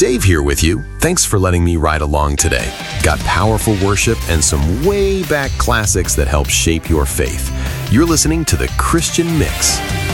Dave here with you. Thanks for letting me ride along today. Got powerful worship and some way back classics that help shape your faith. You're listening to The Christian Mix.